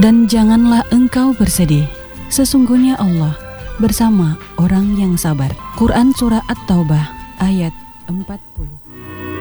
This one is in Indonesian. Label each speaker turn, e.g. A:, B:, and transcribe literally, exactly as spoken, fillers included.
A: Dan janganlah engkau bersedih, sesungguhnya Allah bersama orang yang sabar. Quran Surah At-Taubah ayat empat puluh.